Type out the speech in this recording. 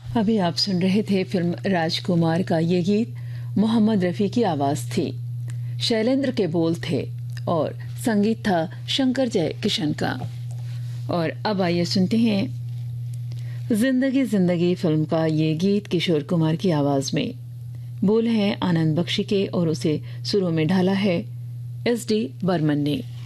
अभी आप सुन रहे थे फिल्म राजकुमार का ये गीत। मोहम्मद रफ़ी की आवाज़ थी, शैलेंद्र के बोल थे और संगीत था शंकर जय किशन का। और अब आइए सुनते हैं जिंदगी जिंदगी फिल्म का ये गीत किशोर कुमार की आवाज़ में। बोल हैं आनंद बख्शी के और उसे सुरों में ढाला है SD बर्मन ने।